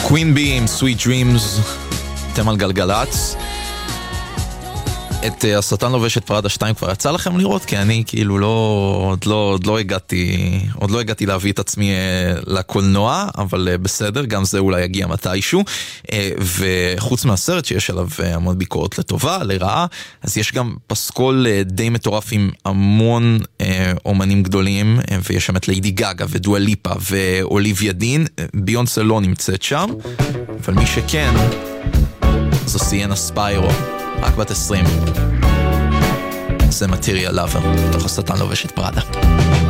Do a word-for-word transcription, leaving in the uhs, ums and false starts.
קווין בי עם Sweet Dreams, אתם על גלגלץ. את השטן לובש את פראדה שתיים כבר יצא לכם לראות? כי אני כאילו לא, עוד לא, עוד לא הגעתי, עוד לא הגעתי להביא את עצמי לקולנוע, אבל בסדר, גם זה אולי יגיע מתישהו. וחוץ מהסרט שיש עליו המון ביקורת לטובה, לרעה, אז יש גם פסקול די מטורף עם המון אומנים גדולים, ויש שם את ליידי גאגה ודואה ליפה ואוליביה דין. ביונסה לא נמצאת שם, אבל מי שכן זו סיינה ספיירו, רק בת עשרים. זה מטריאל לאבר, תוך השטן לובש את פראדה.